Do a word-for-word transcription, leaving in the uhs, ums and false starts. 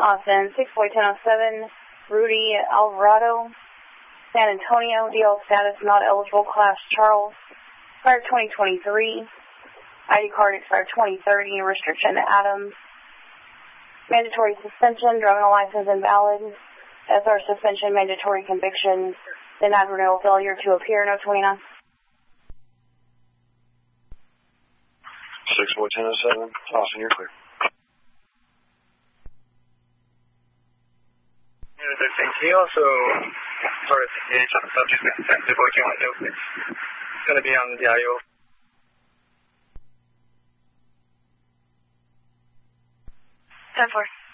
Austin, six boy ten oh seven, Rudy Alvarado, San Antonio, D L status not eligible, class Charles, expired twenty twenty-three, I D card expired twenty thirty, restriction Adams, mandatory suspension, driving license invalid, S R suspension, mandatory conviction, denied renewal, failure to appear, no twenty-nine. six boy ten oh seven, Austin, you're clear. He also sort of engaged on the subject of extensive working on it. It's going to be on the I O. ten four.